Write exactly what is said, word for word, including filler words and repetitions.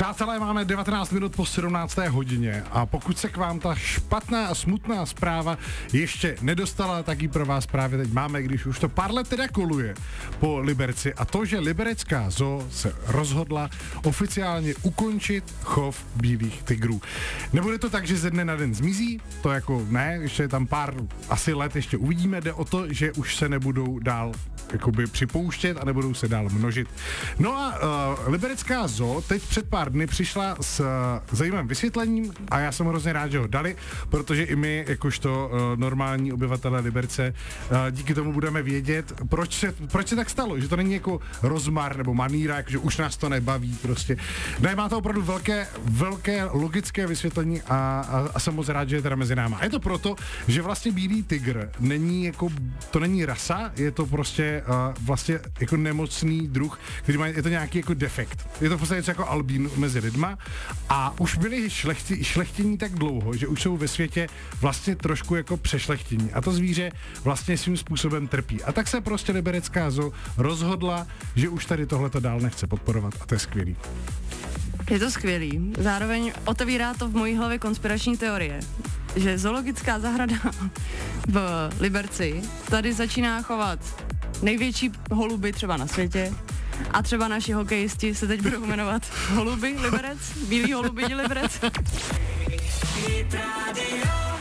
Přátelé, máme devatenáct minut po sedmnácté hodině a pokud se k vám ta špatná a smutná zpráva ještě nedostala, tak ji pro vás právě teď máme, když už to pár let teda koluje po Liberci, a to, že liberecká zoo se rozhodla oficiálně ukončit chov bílých tygrů. Nebude to tak, že ze dne na den zmizí, to jako ne, ještě je tam pár asi let ještě uvidíme, jde o to, že už se nebudou dál jakoby připouštět a nebudou se dál množit. No a uh, liberecká zoo teď před pár dny přišla s uh, zajímavým vysvětlením a já jsem hrozně rád, že ho dali, protože i my, jakožto uh, normální obyvatelé Liberce, uh, díky tomu budeme vědět, proč se, proč se tak stalo, že to není jako rozmar nebo maníra, jakože už nás to nebaví prostě. Ne, má to opravdu velké, velké logické vysvětlení a, a, a jsem moc rád, že je teda mezi náma. A je to proto, že vlastně bílý tygr není jako, to není rasa, je to prostě uh, vlastně jako nemocný druh, který má, je to nějaký jako defekt. Je to v podstatě něco jako albín mezi lidma a už byli šlechti, šlechtění tak dlouho, že už jsou ve světě vlastně trošku jako přešlechtění a to zvíře vlastně svým způsobem trpí. A tak se prostě liberecká zoo rozhodla, že už tady tohleto dál nechce podporovat a to je skvělý. Je to skvělý. Zároveň otevírá to v mojí hlavě konspirační teorie, že zoologická zahrada v Liberci tady začíná chovat největší holuby třeba na světě a třeba naši hokejisti se teď budou jmenovat Holuby Liberec, bílý holuby Liberec.